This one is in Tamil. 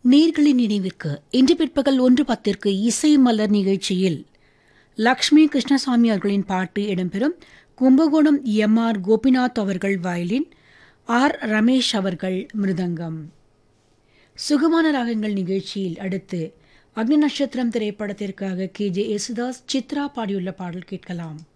நேர்களின் நினைவிற்கு இன்று பிற்பகல் 1:10 இசை மலர் நிகழ்ச்சியில் லக்ஷ்மி கிருஷ்ணசாமி அவர்களின் பாட்டு இடம்பெறும். கும்பகோணம் எம்.ஆர். கோபிநாத் அவர்கள் வயலின், ஆர். ரமேஷ் அவர்கள் மிருதங்கம். சுகமான ராகங்கள் நிகழ்ச்சியில் அடுத்து அக்னி நட்சத்திரம் திரைப்படத்திற்காக கே.ஜே. யேசுதாஸ், சித்ரா பாடியுள்ள பாடல் கேட்கலாம்.